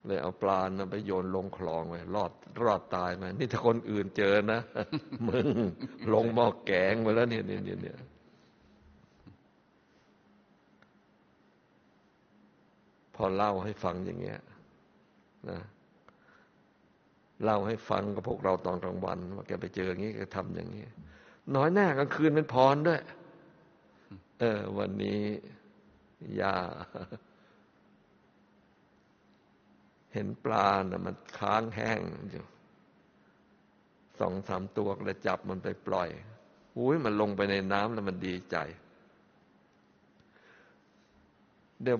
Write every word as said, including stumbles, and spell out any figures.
เลยเอาปลานะไปโยนลงคลองไว้รอดรอดตายมานี่ถ้าคนอื่นเจอนะ มึงลงหม้อแกงไปแล้วเนี่ยเนี่ยเนี่ยพอเล่าให้ฟังอย่างเงี้ยนะเล่าให้ฟังกับพวกเราตอนกลางวันว่าแกไปเจออย่างนี้แกทำอย่างนี้น้อยหน้ากลางคืนเป็นพรด้วยเออวันนี้ยาเห็นปลาน่ะมันค้างแห้งอยู่สองสามตัวก็เลยจับมันไปปล่อยอุ้ยมันลงไปในน้ำแล้วมันดีใจ